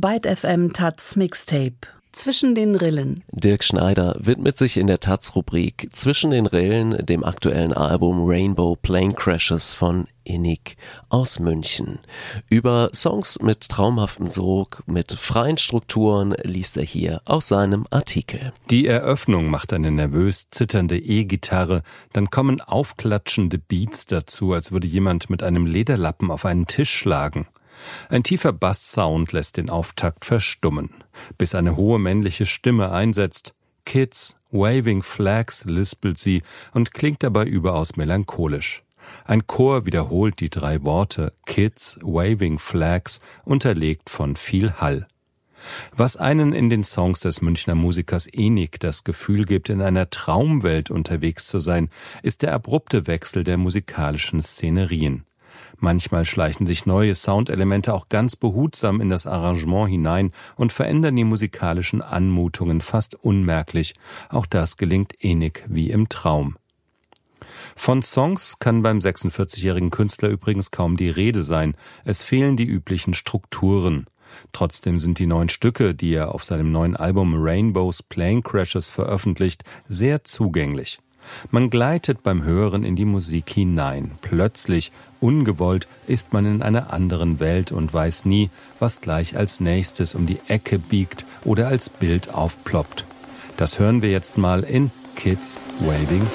Byte FM Taz Mixtape. Zwischen den Rillen. Dirk Schneider widmet sich in der Taz-Rubrik Zwischen den Rillen dem aktuellen Album Rainbow Plane Crashes von Innig aus München. Über Songs mit traumhaftem Sog, mit freien Strukturen liest er hier aus seinem Artikel. Die Eröffnung macht eine nervös zitternde E-Gitarre, dann kommen aufklatschende Beats dazu, als würde jemand mit einem Lederlappen auf einen Tisch schlagen. Ein tiefer Basssound lässt den Auftakt verstummen, bis eine hohe männliche Stimme einsetzt. Kids, waving flags, lispelt sie und klingt dabei überaus melancholisch. Ein Chor wiederholt die 3 Worte Kids, waving flags, unterlegt von viel Hall. Was einen in den Songs des Münchner Musikers Innig das Gefühl gibt, in einer Traumwelt unterwegs zu sein, ist der abrupte Wechsel der musikalischen Szenerien. Manchmal schleichen sich neue Soundelemente auch ganz behutsam in das Arrangement hinein und verändern die musikalischen Anmutungen fast unmerklich. Auch das gelingt Innig wie im Traum. Von Songs kann beim 46-jährigen Künstler übrigens kaum die Rede sein. Es fehlen die üblichen Strukturen. Trotzdem sind die 9 Stücke, die er auf seinem neuen Album Rainbow's Plane Crashes veröffentlicht, sehr zugänglich. Man gleitet beim Hören in die Musik hinein. Plötzlich, ungewollt, ist man in einer anderen Welt und weiß nie, was gleich als nächstes um die Ecke biegt oder als Bild aufploppt. Das hören wir jetzt mal in Kids Waving